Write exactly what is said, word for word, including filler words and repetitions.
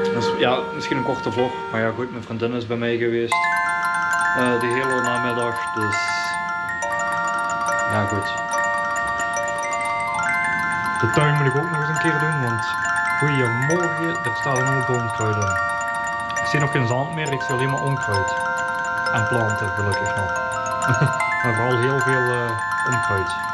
Dus ja, misschien een korte vlog, maar ja goed, mijn vriendin is bij mij geweest. Uh, de hele namiddag, dus ja goed. De tuin moet ik ook nog eens een keer doen, want goeiemorgen, er staat een allemaal boomkruiden. Ik zie nog geen zand meer, ik zie alleen maar onkruid. En planten gelukkig nog. Maar vooral heel veel uh, onkruid.